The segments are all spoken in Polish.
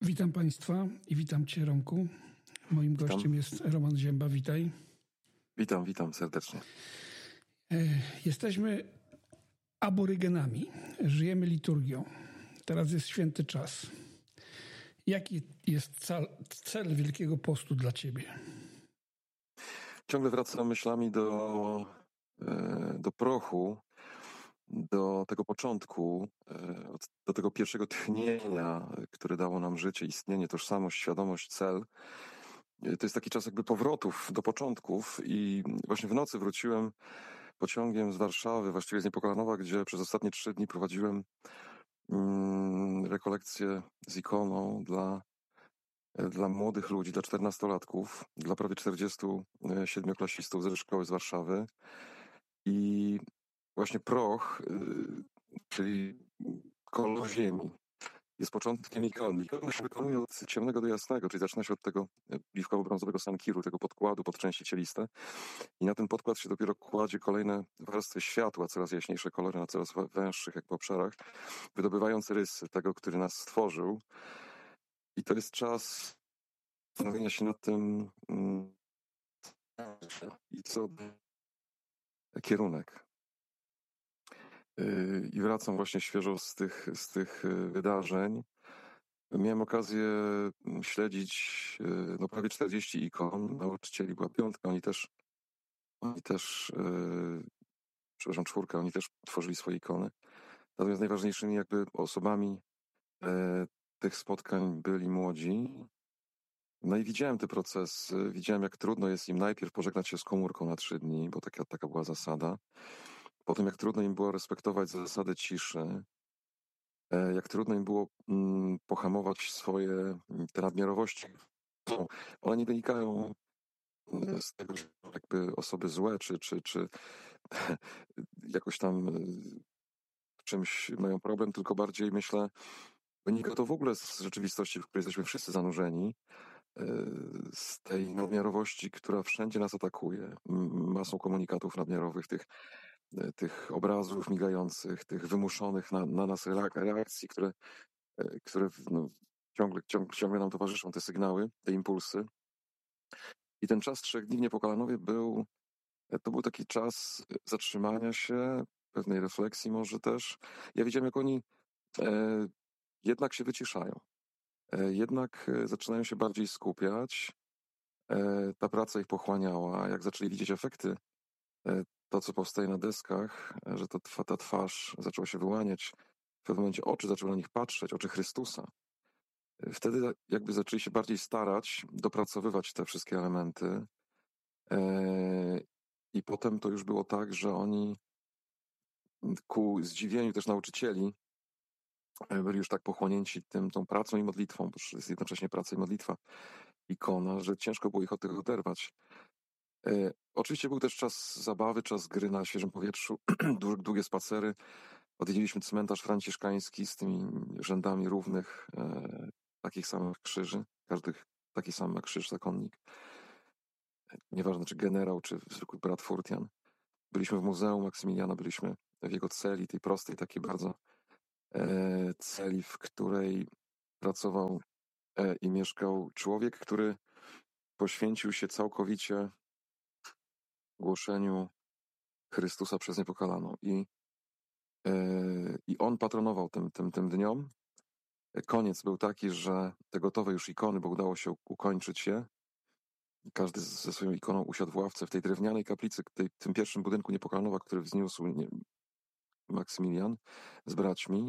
Witam Państwa i witam Cię, Romku. Moim gościem jest Roman Zięba. Witaj. Witam serdecznie. Jesteśmy aborygenami. Żyjemy liturgią. Teraz jest święty czas. Jaki jest cel Wielkiego Postu dla Ciebie? Ciągle wracam myślami do prochu, do tego początku, do tego pierwszego tchnienia, które dało nam życie, istnienie, tożsamość, świadomość, cel. To jest taki czas jakby powrotów do początków i właśnie w nocy wróciłem pociągiem z Warszawy, właściwie z Niepokalanowa, gdzie przez ostatnie 3 dni prowadziłem rekolekcję z ikoną dla młodych ludzi, dla 14-latków, dla prawie 40 siedmioklasistów ze szkoły z Warszawy. I właśnie proch, czyli kolor ziemi, jest początkiem ikony. Ikona się wykonuje od ciemnego do jasnego, czyli zaczyna się od tego piwkowo-brązowego sankiru, tego podkładu pod części cieliste. I na ten podkład się dopiero kładzie kolejne warstwy światła, coraz jaśniejsze kolory na coraz węższych jakby obszarach, wydobywając rysy tego, który nas stworzył. I to jest czas zastanowienia się nad tym, i co kierunek. I wracam właśnie świeżo z tych wydarzeń. Miałem okazję śledzić prawie 40 ikon. Nauczycieli była 5, oni też, przepraszam, 4, oni też tworzyli swoje ikony. Natomiast najważniejszymi jakby osobami tych spotkań byli młodzi. No i widziałem te procesy, widziałem, jak trudno jest im najpierw pożegnać się z komórką na 3 dni, bo taka była zasada. Potem jak trudno im było respektować zasadę ciszy, jak trudno im było pohamować swoje te nadmiarowości. One nie wynikają z tego, że jakby osoby złe, czy jakoś tam czymś mają problem, tylko bardziej myślę, wynika to w ogóle z rzeczywistości, w której jesteśmy wszyscy zanurzeni, z tej nadmiarowości, która wszędzie nas atakuje, masą komunikatów nadmiarowych, tych obrazów migających, tych wymuszonych na nas reakcji, które ciągle nam towarzyszą, te sygnały, te impulsy. I ten czas 3 dni w Niepokalanowie był taki czas zatrzymania się, pewnej refleksji może też. Ja widziałem, jak oni jednak się wyciszają. Jednak zaczynają się bardziej skupiać. Ta praca ich pochłaniała. Jak zaczęli widzieć efekty, to co powstaje na deskach, że ta twarz zaczęła się wyłaniać, w pewnym momencie oczy zaczęły na nich patrzeć, oczy Chrystusa. Wtedy jakby zaczęli się bardziej starać, dopracowywać te wszystkie elementy. I potem to już było tak, że oni ku zdziwieniu też nauczycieli byli już tak pochłonięci tą pracą i modlitwą, bo jest jednocześnie praca i modlitwa, ikona, że ciężko było ich od tego oderwać. Oczywiście był też czas zabawy, czas gry na świeżym powietrzu, długie spacery. Odwiedziliśmy cmentarz franciszkański z tymi rzędami równych, takich samych krzyży. Każdy taki sam ma krzyż, zakonnik. Nieważne, czy generał, czy zwykły brat Furtian. Byliśmy w Muzeum Maksymiliana, byliśmy w jego celi, tej prostej, takiej bardzo celi, w której pracował i mieszkał człowiek, który poświęcił się całkowicie głoszeniu Chrystusa przez Niepokalaną. I on patronował tym dniom. Koniec był taki, że te gotowe już ikony, bo udało się ukończyć je. Każdy ze swoją ikoną usiadł w ławce w tej drewnianej kaplicy, tym pierwszym budynku Niepokalanowa, który wzniósł Maksymilian z braćmi.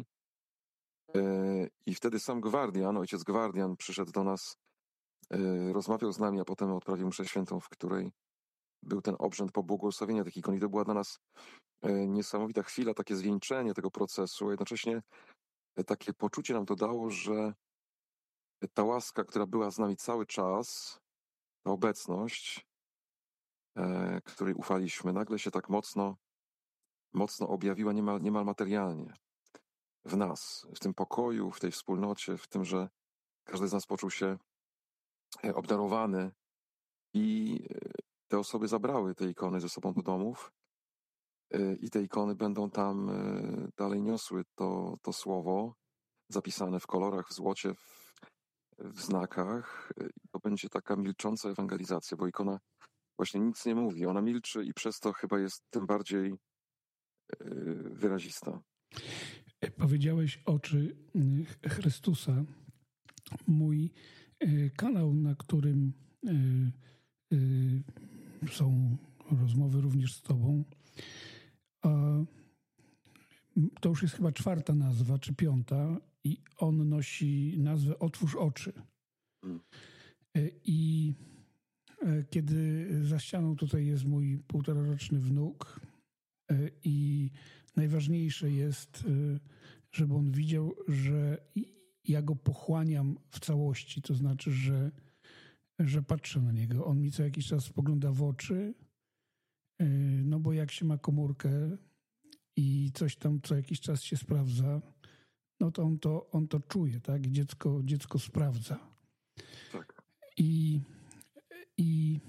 I wtedy sam Gwardian, ojciec Gwardian przyszedł do nas, rozmawiał z nami, a potem odprawił mszę świętą, w której był ten obrzęd pobłogosławienia tych ikon. I to była dla nas niesamowita chwila, takie zwieńczenie tego procesu, a jednocześnie takie poczucie nam to dało, że ta łaska, która była z nami cały czas, ta obecność, której ufaliśmy, nagle się tak mocno objawiła niemal materialnie w nas, w tym pokoju, w tej wspólnocie, w tym, że każdy z nas poczuł się obdarowany i te osoby zabrały te ikony ze sobą do domów i te ikony będą tam dalej niosły to słowo zapisane w kolorach, w złocie, w znakach. To będzie taka milcząca ewangelizacja, bo ikona właśnie nic nie mówi. Ona milczy i przez to chyba jest tym bardziej wyrazista. Powiedziałeś oczy Chrystusa. Mój kanał, na którym są rozmowy również z tobą, to już jest chyba 4. nazwa, czy 5. i on nosi nazwę Otwórz oczy. I kiedy za ścianą tutaj jest mój 1,5-roczny wnuk i najważniejsze jest, żeby on widział, że ja go pochłaniam w całości, to znaczy, że patrzę na niego. On mi co jakiś czas spogląda w oczy, no bo jak się ma komórkę i coś tam co jakiś czas się sprawdza, no to on to czuje, tak? Dziecko sprawdza. Tak. I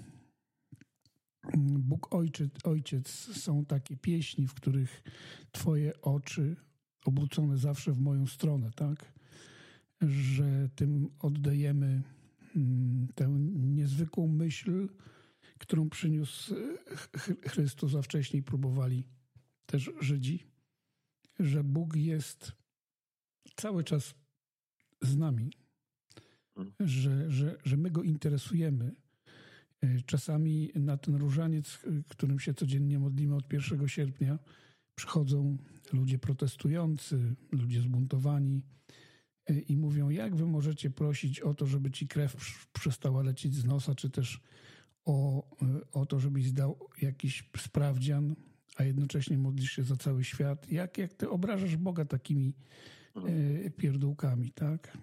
Bóg Ojciec są takie pieśni, w których twoje oczy obrócone zawsze w moją stronę, tak? Że tym oddajemy tę niezwykłą myśl, którą przyniósł Chrystus, a wcześniej próbowali też Żydzi, że Bóg jest cały czas z nami, że my Go interesujemy. Czasami na ten różaniec, którym się codziennie modlimy od 1 sierpnia, przychodzą ludzie protestujący, ludzie zbuntowani i mówią, jak wy możecie prosić o to, żeby ci krew przestała lecieć z nosa, czy też o to, żebyś zdał jakiś sprawdzian, a jednocześnie modlisz się za cały świat. Jak ty obrażasz Boga takimi pierdółkami, tak?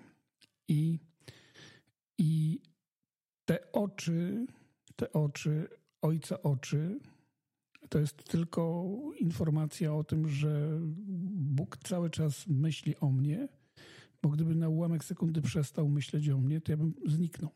I te oczy, Ojca oczy, to jest tylko informacja o tym, że Bóg cały czas myśli o mnie, bo gdyby na ułamek sekundy przestał myśleć o mnie, to ja bym zniknął.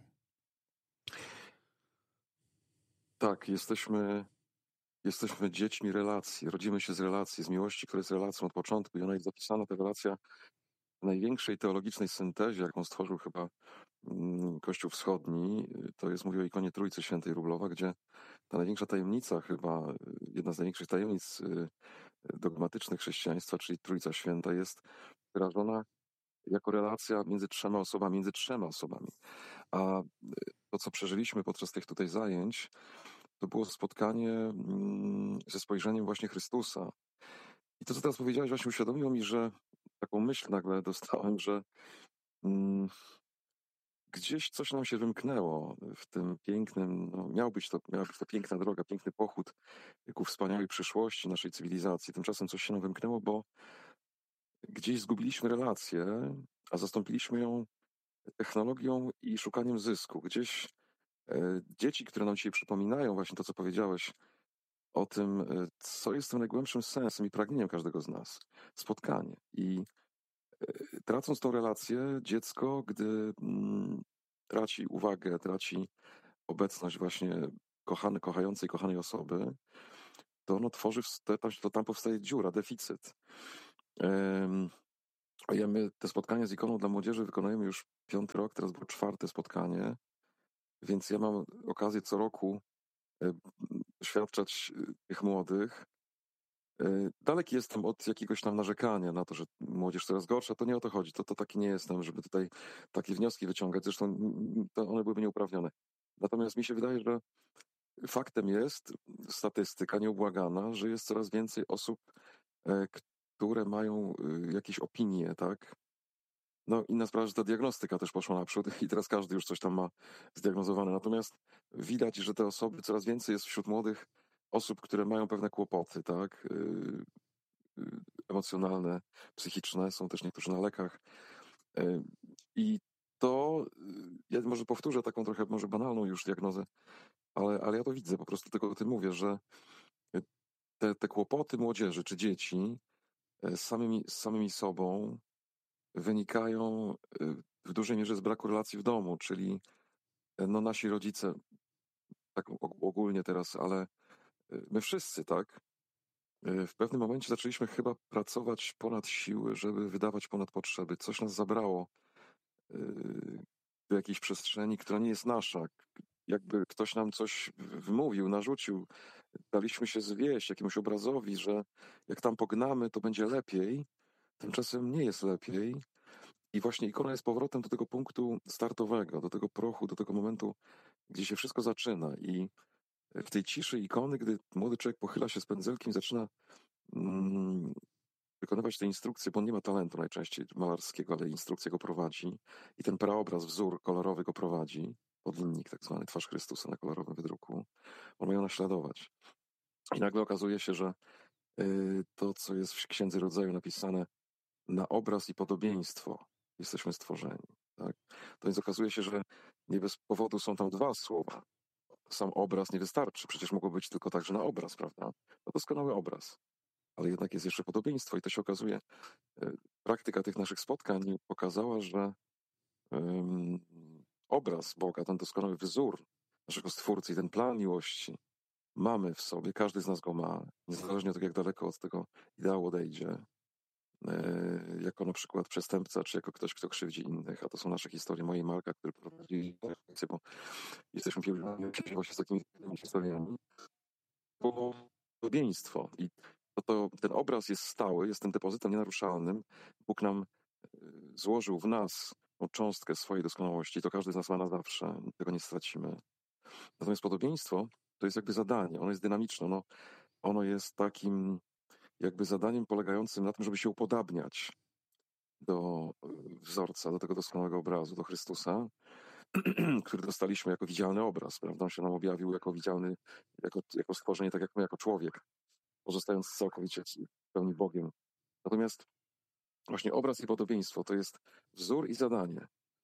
Tak, jesteśmy dziećmi relacji, rodzimy się z relacji, z miłości, która jest relacją od początku i ona jest zapisana, ta relacja w największej teologicznej syntezie, jaką stworzył chyba Kościół Wschodni, to jest, mówię o ikonie Trójcy Świętej Rublowa, gdzie ta największa tajemnica chyba, jedna z największych tajemnic dogmatycznych chrześcijaństwa, czyli Trójca Święta, jest wyrażona jako relacja między 3 osobami. A to, co przeżyliśmy podczas tych tutaj zajęć, to było spotkanie ze spojrzeniem właśnie Chrystusa. I to, co teraz powiedziałeś, właśnie uświadomiło mi, że taką myśl nagle dostałem, że gdzieś coś nam się wymknęło w tym pięknym, no miała być to piękna droga, piękny pochód ku wspaniałej przyszłości naszej cywilizacji. Tymczasem coś się nam wymknęło, bo gdzieś zgubiliśmy relację, a zastąpiliśmy ją technologią i szukaniem zysku. Gdzieś dzieci, które nam dzisiaj przypominają właśnie to, co powiedziałeś o tym, co jest tym najgłębszym sensem i pragnieniem każdego z nas. Spotkanie. I tracąc tą relację, dziecko, gdy traci uwagę, traci obecność właśnie kochającej, kochanej osoby, to ono tworzy, to tam powstaje dziura, deficyt. A my te spotkania z ikoną dla młodzieży wykonujemy już 5. rok, teraz było 4. spotkanie, więc ja mam okazję co roku doświadczać tych młodych. Daleki jestem od jakiegoś tam narzekania na to, że młodzież coraz gorsza. To nie o to chodzi. To taki nie jestem, żeby tutaj takie wnioski wyciągać. Zresztą to one byłyby nieuprawnione. Natomiast mi się wydaje, że faktem jest statystyka nieubłagana, że jest coraz więcej osób, które mają jakieś opinie, tak? No inna sprawa, że ta diagnostyka też poszła naprzód i teraz każdy już coś tam ma zdiagnozowane. Natomiast widać, że te osoby, coraz więcej jest wśród młodych osób, które mają pewne kłopoty, tak? Emocjonalne, psychiczne, są też niektórzy na lekach. I to, ja może powtórzę taką trochę może banalną już diagnozę, ale ja to widzę, po prostu tylko o tym mówię, że te kłopoty młodzieży czy dzieci z samymi sobą wynikają w dużej mierze z braku relacji w domu, czyli no nasi rodzice, tak ogólnie teraz, ale my wszyscy, tak? W pewnym momencie zaczęliśmy chyba pracować ponad siły, żeby wydawać ponad potrzeby. Coś nas zabrało. do jakiejś przestrzeni, która nie jest nasza. Jakby ktoś nam coś wmówił, narzucił, daliśmy się zwieść jakiemuś obrazowi, że jak tam pognamy, to będzie lepiej. Tymczasem nie jest lepiej. I właśnie ikona jest powrotem do tego punktu startowego, do tego prochu, do tego momentu, gdzie się wszystko zaczyna. I w tej ciszy ikony, gdy młody człowiek pochyla się z pędzelkiem, zaczyna wykonywać te instrukcje, bo on nie ma talentu najczęściej malarskiego, ale instrukcja go prowadzi. I ten praobraz, wzór kolorowy go prowadzi. Podlinnik tak zwany, twarz Chrystusa na kolorowym wydruku. On ma ją naśladować. I nagle okazuje się, że to, co jest w Księdze Rodzaju napisane, na obraz i podobieństwo jesteśmy stworzeni. Tak? To więc okazuje się, że nie bez powodu są tam dwa słowa. Sam obraz nie wystarczy. Przecież mogło być tylko tak, że na obraz, prawda? To doskonały obraz. Ale jednak jest jeszcze podobieństwo i to się okazuje, praktyka tych naszych spotkań pokazała, że obraz Boga, ten doskonały wzór naszego Stwórcy i ten plan miłości mamy w sobie, każdy z nas go ma, niezależnie od tego, jak daleko od tego ideału odejdzie, jako na przykład przestępca, czy jako ktoś, kto krzywdzi innych, a to są nasze historie, moje i Marka, które prowadzili refleksję, bo jesteśmy pielgrzymami właśnie z takimi historiami. Było podobieństwo i ten obraz jest stały, jest tym depozytem nienaruszalnym. Bóg nam złożył w nas cząstkę swojej doskonałości, to każdy z nas ma na zawsze, tego nie stracimy. Natomiast podobieństwo to jest jakby zadanie, ono jest dynamiczne, ono jest takim jakby zadaniem polegającym na tym, żeby się upodabniać do wzorca, do tego doskonałego obrazu, do Chrystusa, który dostaliśmy jako widzialny obraz, prawda? On się nam objawił jako widzialny, jako stworzenie, tak jak my, jako człowiek, pozostając całkowicie w pełni Bogiem. Natomiast właśnie obraz i podobieństwo to jest wzór i zadanie.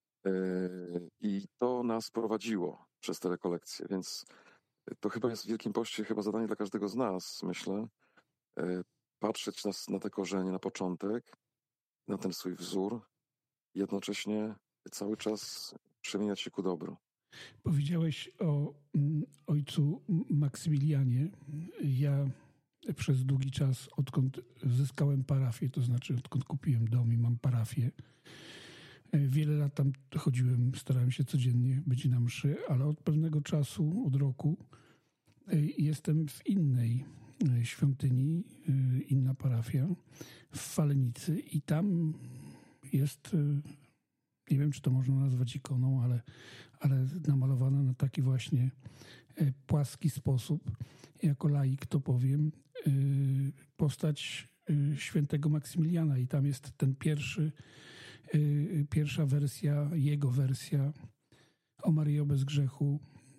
I to nas prowadziło przez te rekolekcje, więc to chyba jest w Wielkim Poście chyba zadanie dla każdego z nas, myślę, patrzeć na te korzenie, na początek, na ten swój wzór i jednocześnie cały czas przemieniać się ku dobru. Powiedziałeś o ojcu Maksymilianie. Ja przez długi czas, odkąd zyskałem parafię, to znaczy odkąd kupiłem dom i mam parafię, wiele lat tam chodziłem, starałem się codziennie być na mszy, ale od pewnego czasu, od roku, jestem w innej świątyni, inna parafia, w Falenicy i tam jest, nie wiem, czy to można nazwać ikoną, ale namalowana na taki właśnie płaski sposób, jako laik to powiem, postać świętego Maksymiliana i tam jest ten pierwsza wersja, jego wersja o Maryjo bez grzechu,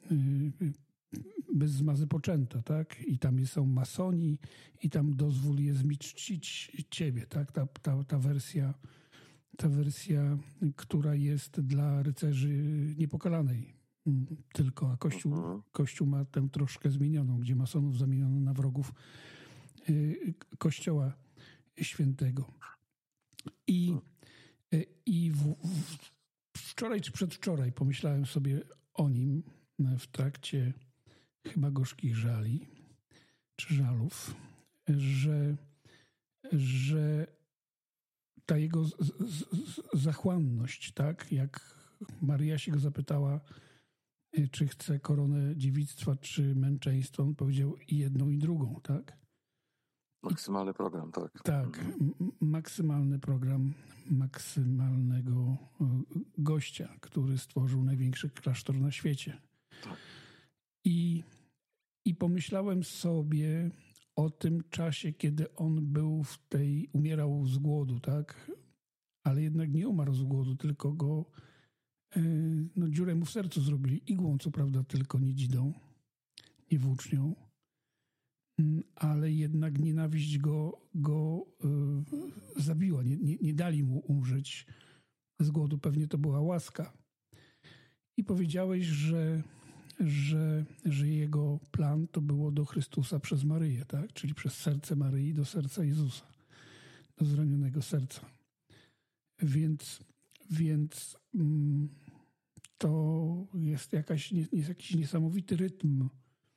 bez zmazy poczęta, tak? I tam są masoni i tam dozwól jest mi czcić ciebie, tak? Ta wersja, która jest dla rycerzy niepokalanej tylko, a Kościół ma tę troszkę zmienioną, gdzie masonów zamieniono na wrogów Kościoła Świętego. I wczoraj czy przedwczoraj pomyślałem sobie o nim w trakcie chyba gorzkich żali czy żalów, że ta jego zachłanność, tak, jak Maryja się go zapytała, czy chce koronę dziewictwa, czy męczeństwa, on powiedział i jedną, i drugą, tak? Maksymalny program, tak. Tak, maksymalny program maksymalnego gościa, który stworzył największy klasztor na świecie. Tak. I pomyślałem sobie o tym czasie, kiedy on umierał z głodu, tak? Ale jednak nie umarł z głodu, tylko go dziurę mu w sercu zrobili. Igłą, co prawda, tylko nie dzidą, nie włócznią. Ale jednak nienawiść go zabiła. Nie dali mu umrzeć z głodu. Pewnie to była łaska. I powiedziałeś, że jego plan to było do Chrystusa przez Maryję, tak? Czyli przez serce Maryi do serca Jezusa, do zranionego serca. Więc to jest jakiś niesamowity rytm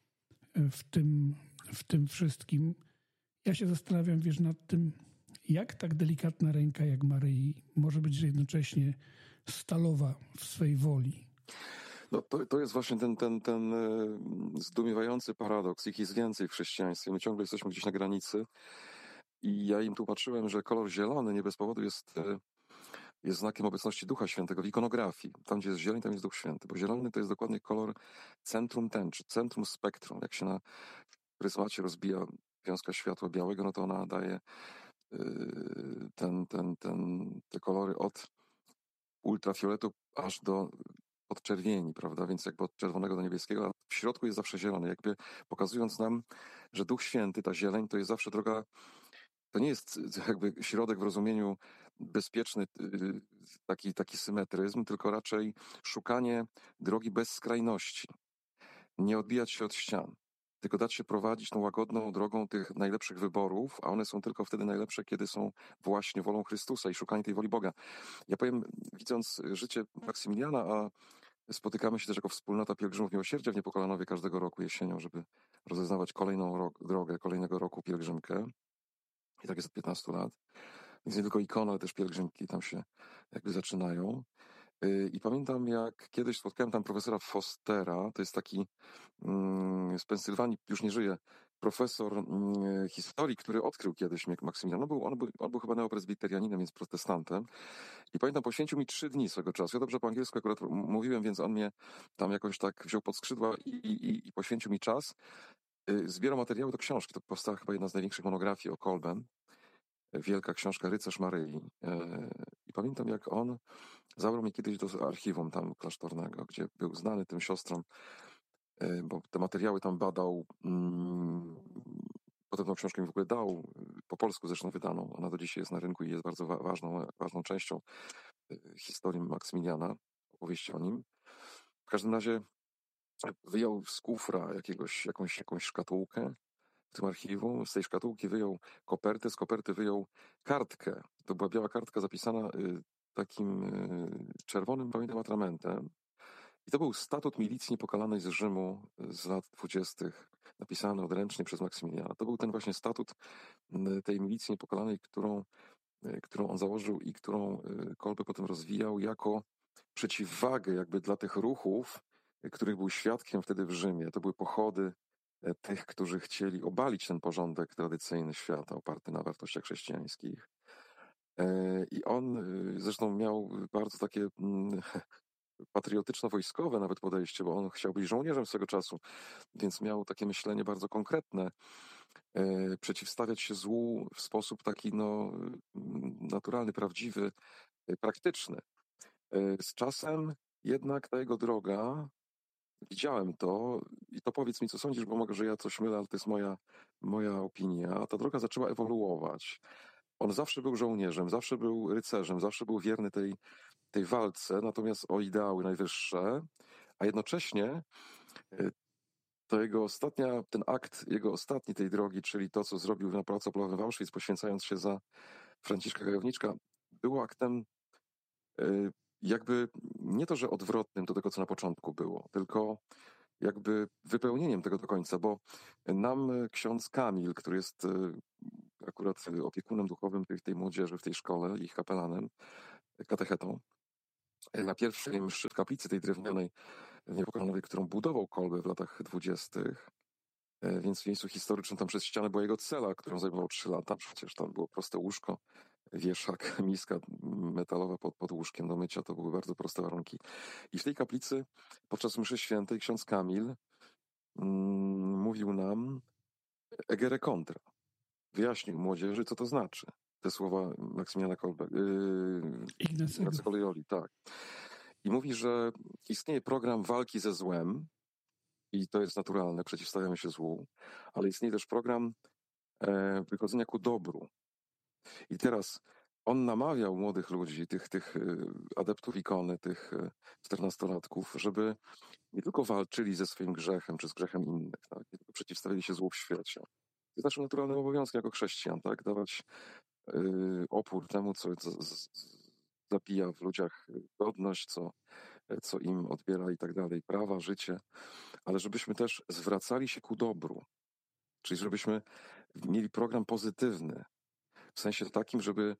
w tym wszystkim. Ja się zastanawiam, nad tym, jak tak delikatna ręka jak Maryi może być jednocześnie stalowa w swej woli. No to jest właśnie ten zdumiewający paradoks. Ich jest więcej w chrześcijaństwie. My ciągle jesteśmy gdzieś na granicy i ja im tłumaczyłem, że kolor zielony nie bez powodu jest znakiem obecności Ducha Świętego w ikonografii. Tam, gdzie jest zieleń, tam jest Duch Święty, bo zielony to jest dokładnie kolor centrum tęczy, centrum spektrum. Jak się na pryzmacie rozbija wiązka światła białego, no to ona daje te kolory od ultrafioletu aż do podczerwieni, prawda? Więc jakby od czerwonego do niebieskiego, a w środku jest zawsze zielony, jakby pokazując nam, że Duch Święty, ta zieleń, to jest zawsze droga, to nie jest jakby środek w rozumieniu bezpieczny, taki symetryzm, tylko raczej szukanie drogi bez skrajności. Nie odbijać się od ścian, tylko dać się prowadzić tą łagodną drogą tych najlepszych wyborów, a one są tylko wtedy najlepsze, kiedy są właśnie wolą Chrystusa i szukanie tej woli Boga. Ja powiem, widząc życie Maksymiliana, a spotykamy się też jako wspólnota pielgrzymów miłosierdzia w Niepokalanowie każdego roku jesienią, żeby rozeznawać kolejną drogę, kolejnego roku pielgrzymkę. I tak jest od 15 lat. Więc nie tylko ikona, ale też pielgrzymki tam się jakby zaczynają. I pamiętam, jak kiedyś spotkałem tam profesora Fostera, to jest taki z Pensylwanii, już nie żyje, profesor historii, który odkrył kiedyś Maksymiliana. On był chyba neopresbiterianinem, więc protestantem. I pamiętam, poświęcił mi 3 dni swego czasu. Ja dobrze po angielsku akurat mówiłem, więc on mnie tam jakoś tak wziął pod skrzydła i poświęcił mi czas. Zbierał materiały do książki. To powstała chyba jedna z największych monografii o Kolbem. Wielka książka Rycerz Maryi. I pamiętam, jak on zabrał mnie kiedyś do archiwum tam klasztornego, gdzie był znany tym siostrom, bo te materiały tam badał. Potem tą książkę mi w ogóle dał, po polsku zresztą wydaną. Ona do dzisiaj jest na rynku i jest bardzo ważną częścią historii Maksymiliana, opowieści o nim. W każdym razie wyjął z kufra jakąś szkatułkę w tym archiwum. Z tej szkatułki wyjął kopertę, z koperty wyjął kartkę. To była biała kartka zapisana takim czerwonym, pamiętam, atramentem. I to był statut milicji niepokalanej z Rzymu z lat 20., napisany odręcznie przez Maksymiliana. To był ten właśnie statut tej milicji niepokalanej, którą on założył i którą Kolbe potem rozwijał jako przeciwwagę jakby dla tych ruchów, których był świadkiem wtedy w Rzymie. To były pochody tych, którzy chcieli obalić ten porządek tradycyjny świata oparty na wartościach chrześcijańskich. I on zresztą miał bardzo takie patriotyczno-wojskowe nawet podejście, bo on chciał być żołnierzem swego czasu, więc miał takie myślenie bardzo konkretne, przeciwstawiać się złu w sposób taki naturalny, prawdziwy, praktyczny. Z czasem jednak ta jego droga, widziałem to i to powiedz mi, co sądzisz, bo może, że ja coś mylę, ale to jest moja opinia. Ta droga zaczęła ewoluować. On zawsze był żołnierzem, zawsze był rycerzem, zawsze był wierny tej walce, natomiast o ideały najwyższe, a jednocześnie ten akt jego ostatni tej drogi, czyli to, co zrobił na Placu Opolowym w Auschwitz, poświęcając się za Franciszka Gajowniczka, było aktem jakby nie to, że odwrotnym do tego, co na początku było, tylko jakby wypełnieniem tego do końca, bo nam ksiądz Kamil, który jest akurat opiekunem duchowym tej młodzieży w tej szkole, ich kapelanem, katechetą, na pierwszej mszy w kaplicy tej drewnianej w Niepokalanowej, którą budował Kolbe w latach 20., więc w miejscu historycznym tam przez ścianę była jego cela, którą zajmował 3 lata. Przecież tam było proste łóżko, wieszak, miska metalowa pod łóżkiem do mycia. To były bardzo proste warunki. I w tej kaplicy podczas mszy świętej ksiądz Kamil mówił nam egere contra. Wyjaśnił młodzieży, co to znaczy. Te słowa Maksymiliana Kolbe. Ignacego Loyoli, tak. I mówi, że istnieje program walki ze złem i to jest naturalne, przeciwstawiamy się złu, ale istnieje też program wychodzenia ku dobru. I teraz on namawiał młodych ludzi, tych adeptów ikony, tych 14-latków, żeby nie tylko walczyli ze swoim grzechem, czy z grzechem innych, tak? Nie tylko przeciwstawili się złu w świecie. To jest naszym naturalnym obowiązkiem jako chrześcijan, tak? Dawać opór temu, co zabija w ludziach godność, co im odbiera i tak dalej, prawa, życie, ale żebyśmy też zwracali się ku dobru, czyli żebyśmy mieli program pozytywny, w sensie takim, żeby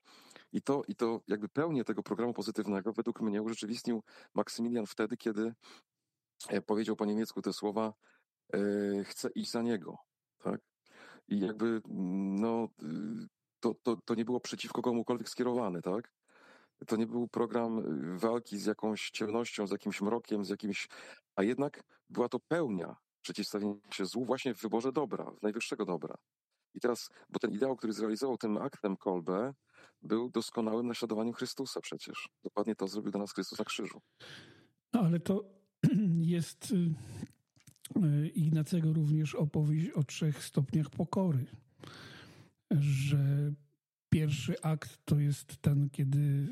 I to jakby pełnię tego programu pozytywnego według mnie urzeczywistnił Maksymilian wtedy, kiedy powiedział po niemiecku te słowa chcę iść za niego, tak? I jakby no, to nie było przeciwko komukolwiek skierowane, tak? To nie był program walki z jakąś ciemnością, z jakimś mrokiem, a jednak była to pełnia przeciwstawienia się złu właśnie w wyborze dobra, w najwyższego dobra. I teraz, bo ten ideał, który zrealizował tym aktem Kolbe, był doskonałym naśladowaniem Chrystusa przecież. Dokładnie to zrobił dla nas Chrystus na krzyżu. No ale to jest Ignacego również opowieść o 3 stopniach pokory. Że pierwszy akt to jest ten, kiedy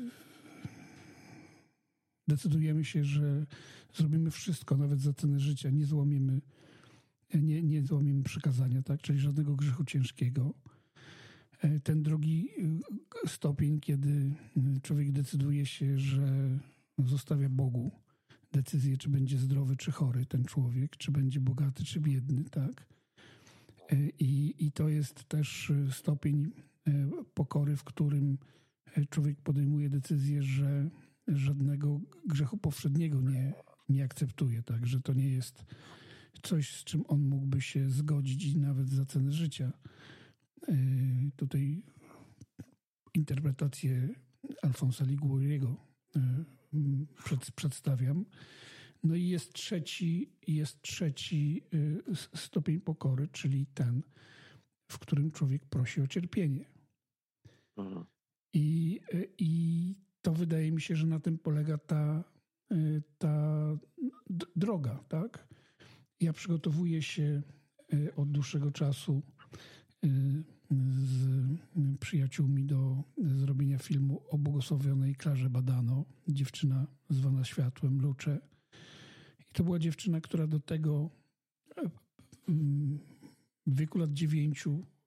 decydujemy się, że zrobimy wszystko, nawet za cenę życia, nie złamiemy przykazania, tak? Czyli żadnego grzechu ciężkiego. Ten drugi stopień, kiedy człowiek decyduje się, że zostawia Bogu decyzję, czy będzie zdrowy, czy chory ten człowiek, czy będzie bogaty, czy biedny, tak? I to jest też stopień pokory, w którym człowiek podejmuje decyzję, że żadnego grzechu powszedniego nie akceptuje, tak? Że to nie jest coś, z czym on mógłby się zgodzić i nawet za cenę życia. Tutaj interpretację Alfonsa Liguoriego przedstawiam. No i jest trzeci stopień pokory, czyli ten, w którym człowiek prosi o cierpienie. Mhm. I to wydaje mi się, że na tym polega ta droga, tak? Ja przygotowuję się od dłuższego czasu z przyjaciółmi do zrobienia filmu o błogosławionej Klarze Badano, dziewczyna zwana światłem, Lucze. I to była dziewczyna, która do tego w wieku lat 9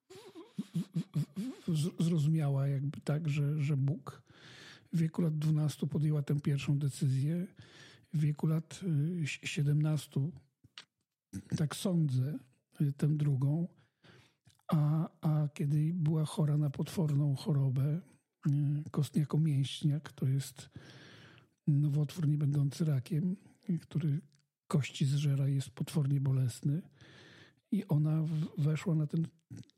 zrozumiała jakby tak, że Bóg. W wieku lat 12 podjęła tę pierwszą decyzję. W wieku lat 17, tak sądzę, tę drugą. A kiedy była chora na potworną chorobę kostniako-mięśniak, to jest nowotwór nie będący rakiem, który kości zżera, jest potwornie bolesny. I ona weszła na ten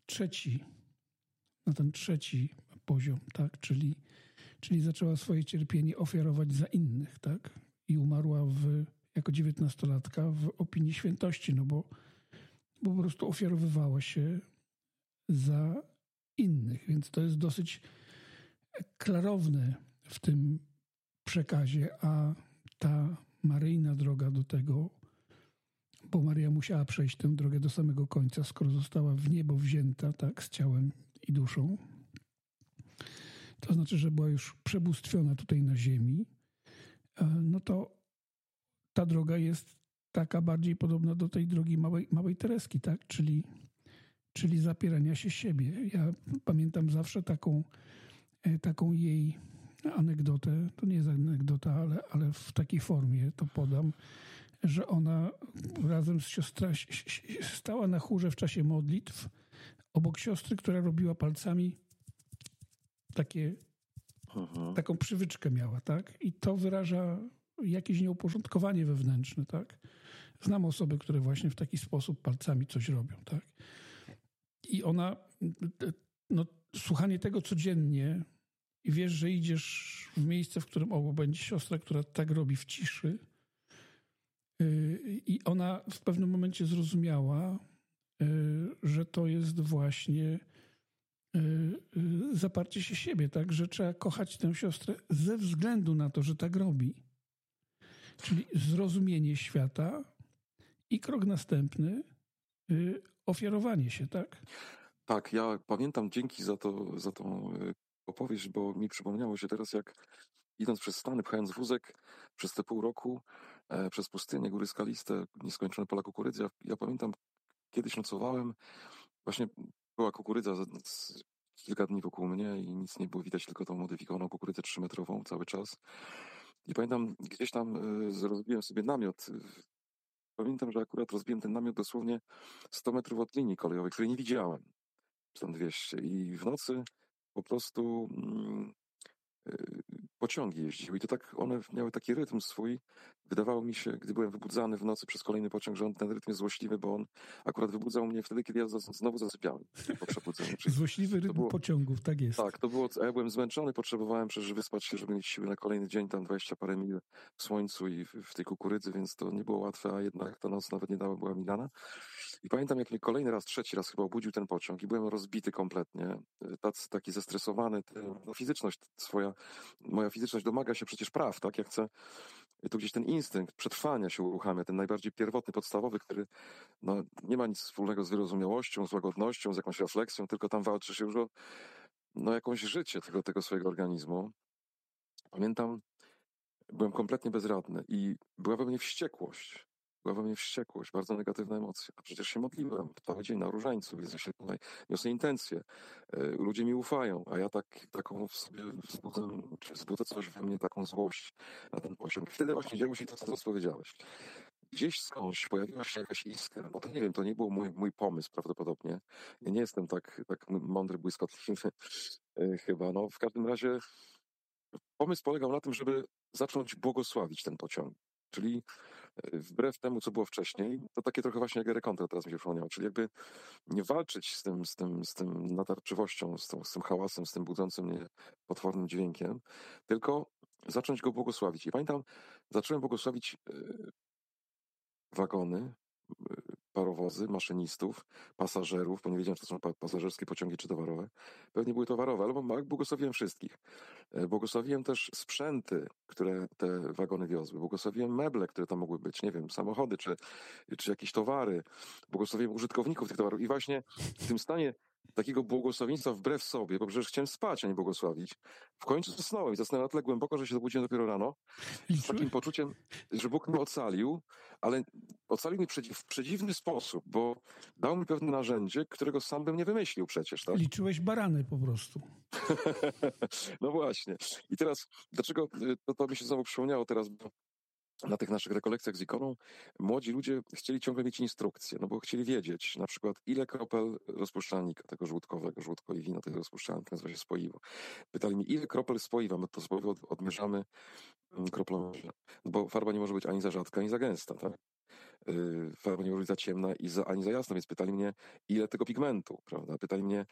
trzeci poziom, tak? Czyli zaczęła swoje cierpienie ofiarować za innych, tak? I umarła jako 19-latka w opinii świętości, no bo po prostu ofiarowywała się za innych. Więc to jest dosyć klarowne w tym przekazie, a ta maryjna droga do tego, bo Maryja musiała przejść tę drogę do samego końca, skoro została w niebo wzięta, tak, z ciałem i duszą. To znaczy, że była już przebóstwiona tutaj na ziemi, no to ta droga jest taka bardziej podobna do tej drogi małej Tereski, tak, czyli zapierania się siebie. Ja pamiętam zawsze taką jej anegdotę, to nie jest anegdota, ale w takiej formie to podam, że ona razem z siostrą stała na chórze w czasie modlitw obok siostry, która robiła palcami taką przywyczkę miała, tak? I to wyraża jakieś nieuporządkowanie wewnętrzne, tak? Znam osoby, które właśnie w taki sposób palcami coś robią, tak? I ona, no, słuchanie tego codziennie i wiesz, że idziesz w miejsce, w którym obok będzie siostra, która tak robi w ciszy, i ona w pewnym momencie zrozumiała, że to jest właśnie zaparcie się siebie, tak? Że trzeba kochać tę siostrę ze względu na to, że tak robi. Czyli zrozumienie świata i krok następny, ofiarowanie się, tak? Tak, ja pamiętam, dzięki za tą opowieść, bo mi przypomniało się teraz, jak idąc przez Stany, pchając wózek przez te pół roku, przez pustynię, góry skaliste, nieskończone pola kukurydzy. Ja pamiętam, kiedyś nocowałem, właśnie była kukurydza kilka dni wokół mnie i nic nie było widać, tylko tą modyfikowaną kukurydzę 3-metrową cały czas. I pamiętam, gdzieś tam rozbiłem sobie namiot. Pamiętam, że akurat rozbiłem ten namiot dosłownie 100 metrów od linii kolejowej, której nie widziałem. Czy tam 200. I w nocy po prostu pociągi jeździły i to tak one miały taki rytm swój. Wydawało mi się, gdy byłem wybudzany w nocy przez kolejny pociąg, że ten rytm jest złośliwy, bo on akurat wybudzał mnie wtedy, kiedy ja znowu zasypiałem po przebudzeniu. Czyli Złośliwy to rytm było, pociągów, tak jest. tak, to było, a ja byłem zmęczony, potrzebowałem przecież wyspać się, żeby mieć siły na kolejny dzień, tam 20 parę mil w słońcu i w tej kukurydzy, więc to nie było łatwe, a jednak ta noc nawet nie była mi dana. I pamiętam, jak mnie kolejny raz, trzeci raz chyba obudził ten pociąg i byłem rozbity kompletnie, taki zestresowany, no, fizyczność moja fizyczność domaga się przecież praw, tak? Ja chcę, tu gdzieś ten instynkt przetrwania się uruchamia, ten najbardziej pierwotny, podstawowy, który no, nie ma nic wspólnego z wyrozumiałością, z łagodnością, z jakąś refleksją, tylko tam walczy się już o jakąś życie tego swojego organizmu. Pamiętam, byłem kompletnie bezradny i była we mnie wściekłość. Była we mnie wściekłość, bardzo negatywna emocja. A przecież się modliłem cały dzień na różańcu, więc ja się tutaj niosę intencje. Ludzie mi ufają, a ja taką w sobie wzbudzę coś we mnie, taką złość na ten poziom. Wtedy właśnie działo się to, co powiedziałeś. Gdzieś skądś pojawiła się jakaś iskra, bo to nie wiem, to nie był mój pomysł prawdopodobnie. Ja nie jestem tak mądry, błyskotliwy chyba. No, w każdym razie pomysł polegał na tym, żeby zacząć błogosławić ten pociąg. Czyli wbrew temu, co było wcześniej, to takie trochę właśnie jak Erekontra teraz mi się przypomniało, czyli jakby nie walczyć z tym natarczywością, z tym hałasem, z tym budzącym mnie potwornym dźwiękiem, tylko zacząć go błogosławić. I pamiętam, zacząłem błogosławić wagony, parowozy, maszynistów, pasażerów, bo nie wiedziałem, czy to są pasażerskie pociągi, czy towarowe. Pewnie były towarowe, ale błogosławiłem wszystkich. Błogosławiłem też sprzęty, które te wagony wiozły. Błogosławiłem meble, które tam mogły być, nie wiem, samochody, czy jakieś towary. Błogosławiłem użytkowników tych towarów. I właśnie w tym stanie takiego błogosławieństwa wbrew sobie, bo przecież chciałem spać, a nie błogosławić, w końcu zasnąłem i zasnąłem na tyle głęboko, że się obudziłem dopiero rano, z takim poczuciem, że Bóg mnie ocalił, ale ocalił mnie w przedziwny sposób, bo dał mi pewne narzędzie, którego sam bym nie wymyślił przecież, tak? Liczyłeś barany po prostu. No właśnie. I teraz, dlaczego to mi się znowu przypomniało teraz, bo na tych naszych rekolekcjach z ikoną młodzi ludzie chcieli ciągle mieć instrukcje, no bo chcieli wiedzieć na przykład ile kropel rozpuszczalnika tego żółtkowego, żółtko i wino tych rozpuszczalnych, nazywa się spoiwo. Pytali mnie, ile kropel spoiwa, my to spoiwo odmierzamy kroplomierze, bo farba nie może być ani za rzadka, ani za gęsta, tak? Farba nie może być za ciemna ani za jasna, więc pytali mnie, ile tego pigmentu, prawda? Pytali mnie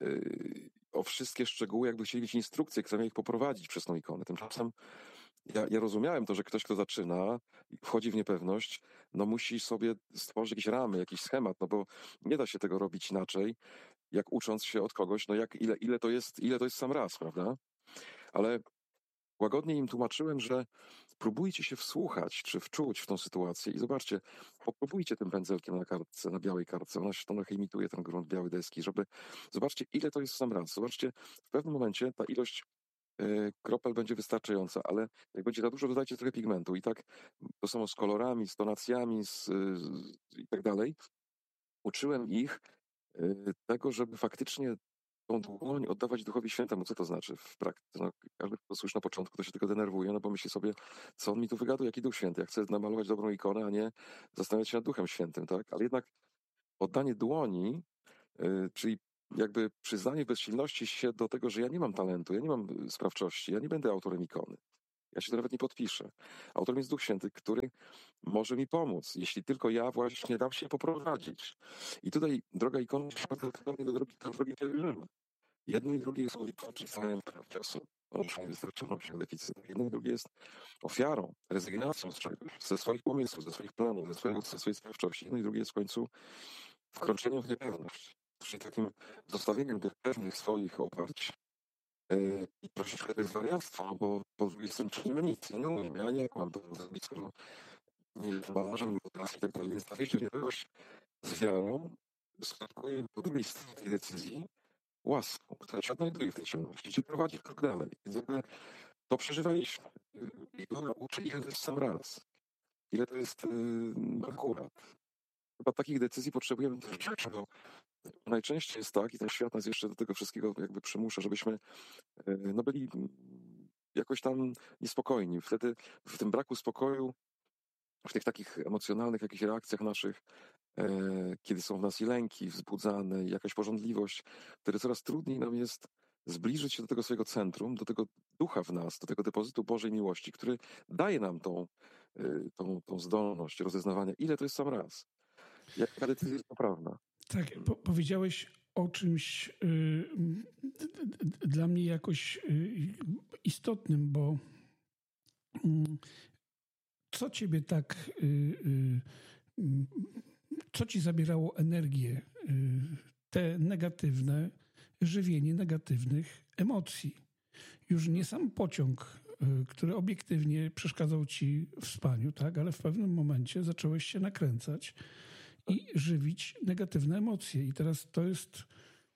o wszystkie szczegóły, jakby chcieli mieć instrukcje, które miał ich poprowadzić przez tą ikonę. Tymczasem ja rozumiałem to, że ktoś, kto zaczyna, wchodzi w niepewność, no musi sobie stworzyć jakieś ramy, jakiś schemat, no bo nie da się tego robić inaczej, jak ucząc się od kogoś, no ile to jest sam raz, prawda? Ale łagodnie im tłumaczyłem, że próbujcie się wsłuchać, czy wczuć w tą sytuację i zobaczcie, popróbujcie tym pędzelkiem na kartce, na białej kartce, ona się trochę imituje ten grunt białej deski, zobaczcie, ile to jest sam raz. Zobaczcie, w pewnym momencie ta ilość kropel będzie wystarczająca, ale jak będzie za dużo, dodajcie trochę pigmentu i tak to samo z kolorami, z tonacjami i tak dalej. Uczyłem ich tego, żeby faktycznie tą dłoń oddawać Duchowi Świętemu. Co to znaczy w praktyce? No, każdy, kto słyszy na początku, to się tylko denerwuje, no bo myśli sobie, co on mi tu wygaduje, jaki Duch Święty. Ja chcę namalować dobrą ikonę, a nie zastanawiać się nad Duchem Świętym, tak? Ale jednak oddanie dłoni, czyli jakby przyznanie bezsilności się do tego, że ja nie mam talentu, ja nie mam sprawczości, ja nie będę autorem ikony. Ja się to nawet nie podpiszę. Autorem jest Duch Święty, który może mi pomóc, jeśli tylko ja właśnie dam się poprowadzić. I tutaj droga ikony się do drogi pielgrzyma. Jedno i drugie jest uwikłaniem prawdzie osób. Olbrzymiej wystarczalności, deficytu. Jedno i drugie jest ofiarą, rezygnacją z czegoś, ze swoich pomysłów, ze swoich planów, ze swojej sprawczości. Jedno i drugie jest w końcu wkroczeniem w niepewność. Czyli takim zostawieniem tych pewnych swoich oparć i troszeczkę to jest wariactwo, no bo po drugiej stronie czynimy nic, ja nie umiem, ja nie mam to zrobić, skoro nie jestem malarzem, nie potrafię i tak dalej. Więc ta wiecie, niepewność z wiarą skutkuje po drugiej stronie tej decyzji łaską, która cię odnajduje w tej ciemności, cię prowadzi krok dalej. Więc jakby to przeżywaliśmy. I ona uczy, ile to jest sam raz. Ile to jest akurat. Chyba takich decyzji potrzebujemy też w życiu, bo najczęściej jest tak, i ten świat nas jeszcze do tego wszystkiego jakby przymusza, żebyśmy no byli jakoś tam niespokojni. Wtedy w tym braku spokoju, w tych takich emocjonalnych jakichś reakcjach naszych, kiedy są w nas i lęki wzbudzane, i jakaś pożądliwość, wtedy coraz trudniej nam jest zbliżyć się do tego swojego centrum, do tego ducha w nas, do tego depozytu Bożej miłości, który daje nam tą zdolność rozeznawania, ile to jest sam raz. Jaka decyzja jest poprawna. Tak, powiedziałeś o czymś dla mnie jakoś istotnym, bo co ciebie tak, co ci zabierało energię, te negatywne, żywienie negatywnych emocji? Już nie sam pociąg, który obiektywnie przeszkadzał ci w spaniu, tak, ale w pewnym momencie zacząłeś się nakręcać i żywić negatywne emocje. I teraz to jest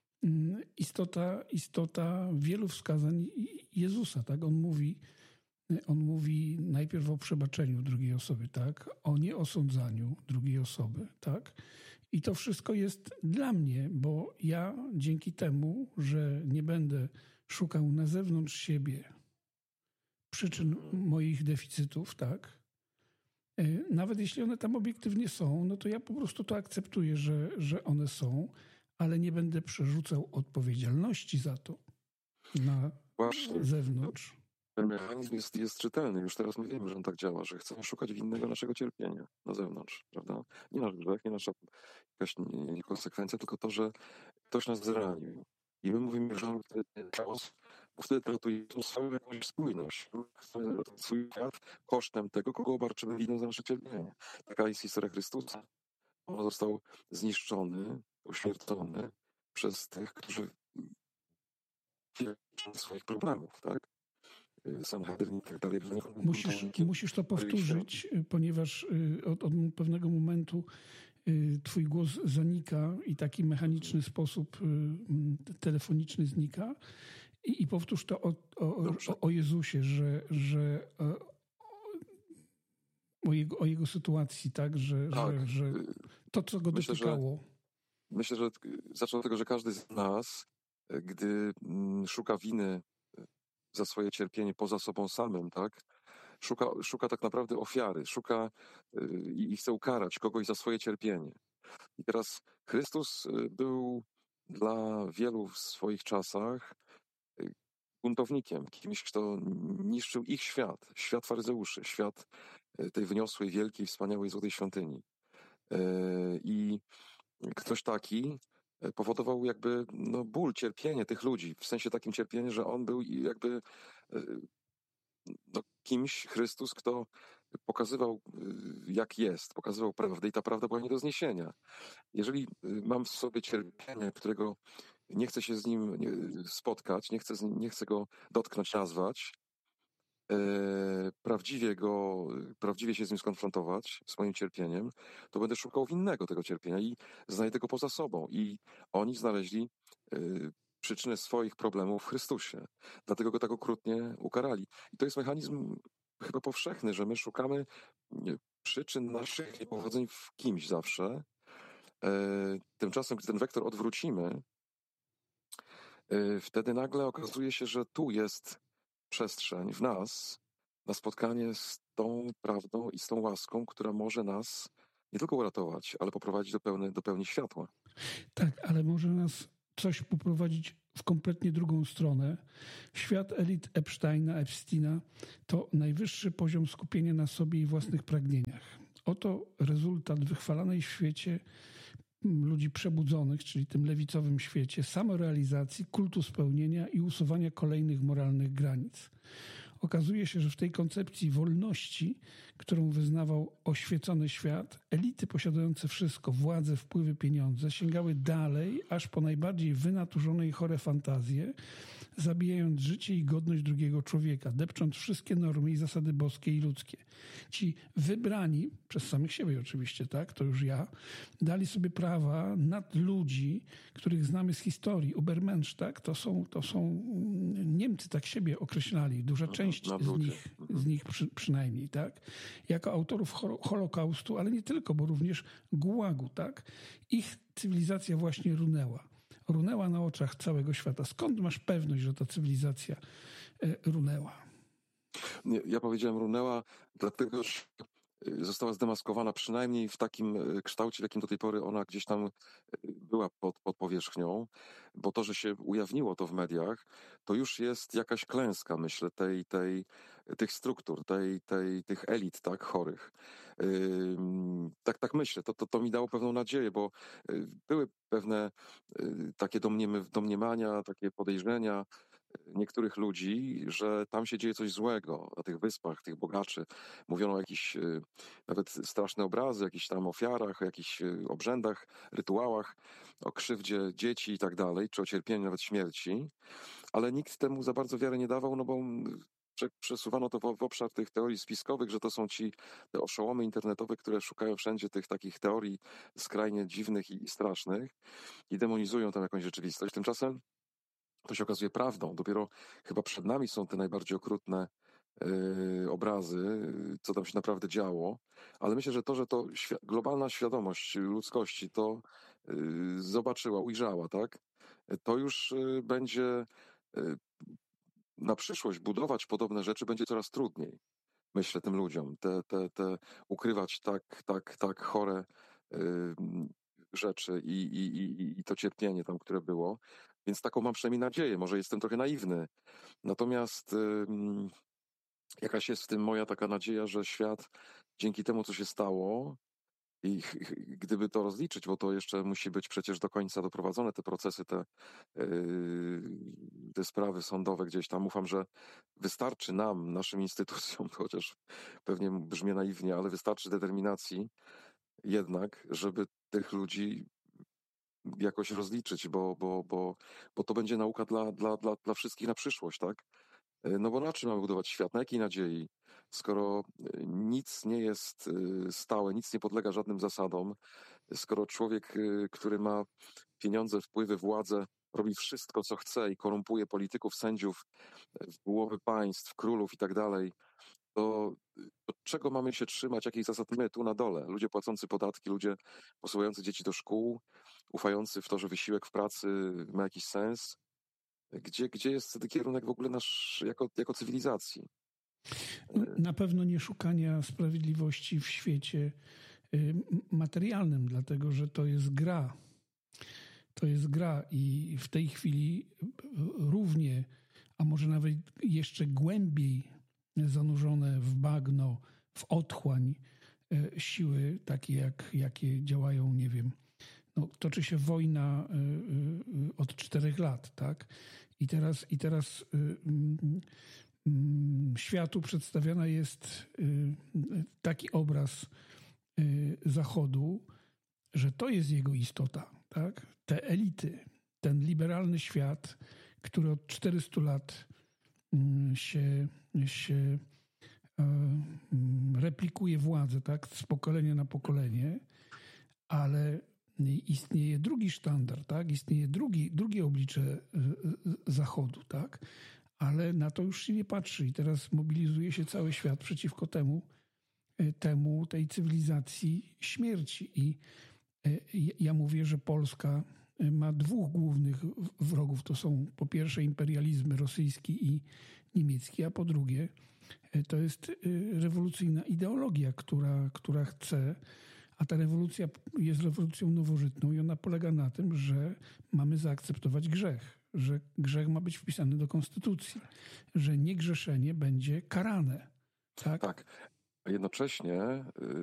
istota wielu wskazań Jezusa, tak? On mówi najpierw o przebaczeniu drugiej osoby, tak? O nieosądzaniu drugiej osoby, tak? I to wszystko jest dla mnie, bo ja dzięki temu, że nie będę szukał na zewnątrz siebie przyczyn moich deficytów, tak? Nawet jeśli one tam obiektywnie są, no to ja po prostu to akceptuję, że one są, ale nie będę przerzucał odpowiedzialności za to na zewnątrz. Ten mechanizm jest czytelny. Już teraz my wiemy, że on tak działa, że chcemy szukać winnego naszego cierpienia na zewnątrz, prawda? Nie nasz grzech, nie nasza jakaś niekonsekwencja, tylko to, że ktoś nas zranił. I my mówimy, że on wtedy chaos, bo wtedy traktuje swoją jakąś spójność. Chcemy ratować swój świat kosztem tego, kogo obarczymy winą za nasze cierpienie. Taka jest historia Chrystusa. On został zniszczony, uśmiercony przez tych, którzy cierpią swoich problemów, tak? Sanhedrin i tak dalej. Musisz to powtórzyć, ponieważ od pewnego momentu twój głos zanika i taki mechaniczny sposób telefoniczny znika. I powtórz to o Jezusie, że o jego sytuacji, tak? Że to, co go dotykało. Myślę, że zacznę od tego, że każdy z nas, gdy szuka winy za swoje cierpienie poza sobą samym, tak? Szuka tak naprawdę ofiary, szuka i chce ukarać kogoś za swoje cierpienie. I teraz Chrystus był dla wielu w swoich czasach buntownikiem, kimś, kto niszczył ich świat faryzeuszy, świat tej wyniosłej, wielkiej, wspaniałej, złotej świątyni. I ktoś taki powodował jakby ból, cierpienie tych ludzi, w sensie takim cierpienie, że on był jakby kimś, Chrystus, kto pokazywał jak jest, pokazywał prawdę i ta prawda była nie do zniesienia. Jeżeli mam w sobie cierpienie, którego nie chcę się z nim spotkać, nie chcę go dotknąć, nazwać, prawdziwie się z nim skonfrontować, z moim cierpieniem, to będę szukał winnego tego cierpienia i znajdę go poza sobą. I oni znaleźli przyczynę swoich problemów w Chrystusie. Dlatego go tak okrutnie ukarali. I to jest mechanizm chyba powszechny, że my szukamy przyczyn naszych niepowodzeń w kimś zawsze. Tymczasem, gdy ten wektor odwrócimy, wtedy nagle okazuje się, że tu jest przestrzeń w nas na spotkanie z tą prawdą i z tą łaską, która może nas nie tylko uratować, ale poprowadzić do pełni światła. Tak, ale może nas coś poprowadzić w kompletnie drugą stronę. Świat elit Epsteina to najwyższy poziom skupienia na sobie i własnych pragnieniach. Oto rezultat wychwalanej w świecie ludzi przebudzonych, czyli tym lewicowym świecie, samorealizacji, kultu spełnienia i usuwania kolejnych moralnych granic. Okazuje się, że w tej koncepcji wolności, którą wyznawał oświecony świat, elity posiadające wszystko, władzę, wpływy, pieniądze, sięgały dalej, aż po najbardziej wynaturzone i chore fantazje, zabijając życie i godność drugiego człowieka, depcząc wszystkie normy i zasady boskie i ludzkie. Ci wybrani, przez samych siebie oczywiście, tak, to już ja, dali sobie prawa nad ludzi, których znamy z historii. Übermensch, tak, to są Niemcy tak siebie określali, duża część z nich przynajmniej, tak, jako autorów Holokaustu, ale nie tylko, bo również Gułagu, tak. Ich cywilizacja właśnie runęła na oczach całego świata. Skąd masz pewność, że ta cywilizacja runęła? Ja powiedziałem runęła, dlatego że została zdemaskowana przynajmniej w takim kształcie, w jakim do tej pory ona gdzieś tam była pod powierzchnią, bo to, że się ujawniło to w mediach, to już jest jakaś klęska, myślę, tych struktur, tych elit, tak, chorych. Tak myślę. To mi dało pewną nadzieję, bo były pewne takie domniemania, takie podejrzenia niektórych ludzi, że tam się dzieje coś złego na tych wyspach, tych bogaczy. Mówiono o jakichś nawet straszne obrazy, jakichś tam ofiarach, o jakichś obrzędach, rytuałach, o krzywdzie dzieci i tak dalej, czy o cierpieniu, nawet śmierci, ale nikt temu za bardzo wiary nie dawał, no bo przesuwano to w obszar tych teorii spiskowych, że to są te oszołomy internetowe, które szukają wszędzie tych takich teorii skrajnie dziwnych i strasznych i demonizują tam jakąś rzeczywistość. Tymczasem to się okazuje prawdą. Dopiero chyba przed nami są te najbardziej okrutne obrazy, co tam się naprawdę działo, ale myślę, że globalna świadomość ludzkości to zobaczyła, ujrzała, tak? To już będzie na przyszłość budować podobne rzeczy będzie coraz trudniej, myślę, tym ludziom. Te ukrywać tak chore rzeczy i to cierpienie tam, które było. Więc taką mam przynajmniej nadzieję. Może jestem trochę naiwny. Natomiast jakaś jest w tym moja taka nadzieja, że świat dzięki temu, co się stało, i gdyby to rozliczyć, bo to jeszcze musi być przecież do końca doprowadzone, te procesy, te sprawy sądowe gdzieś tam. Ufam, że wystarczy nam, naszym instytucjom, chociaż pewnie brzmi naiwnie, ale wystarczy determinacji jednak, żeby tych ludzi jakoś rozliczyć, bo to będzie nauka dla wszystkich na przyszłość, tak? No bo na czym mamy budować świat? Na jakiej nadziei? Skoro nic nie jest stałe, nic nie podlega żadnym zasadom, skoro człowiek, który ma pieniądze, wpływy, władzę, robi wszystko, co chce i korumpuje polityków, sędziów, głowy państw, królów i tak dalej, to od czego mamy się trzymać? Jakich zasad my tu na dole? Ludzie płacący podatki, ludzie posyłający dzieci do szkół, ufający w to, że wysiłek w pracy ma jakiś sens. Gdzie jest ten kierunek w ogóle nasz jako cywilizacji? Na pewno nie szukania sprawiedliwości w świecie materialnym, dlatego że to jest gra. To jest gra i w tej chwili równie, a może nawet jeszcze głębiej zanurzone w bagno, w otchłań siły takie, jakie działają, nie wiem, no, toczy się wojna od 4 lat, tak? I teraz światu przedstawiana jest taki obraz Zachodu, że to jest jego istota, tak? Te elity, ten liberalny świat, który od 400 lat się replikuje władzę, tak? Z pokolenia na pokolenie, ale istnieje drugi sztandar, tak? Istnieje drugie oblicze Zachodu, tak? Ale na to już się nie patrzy i teraz mobilizuje się cały świat przeciwko tej cywilizacji śmierci. I ja mówię, że Polska ma 2 głównych wrogów. To są po pierwsze imperializmy rosyjski i niemiecki, a po drugie to jest rewolucyjna ideologia, która chce, a ta rewolucja jest rewolucją nowożytną i ona polega na tym, że mamy zaakceptować grzech, że grzech ma być wpisany do konstytucji, że niegrzeszenie będzie karane. Tak? Tak. Jednocześnie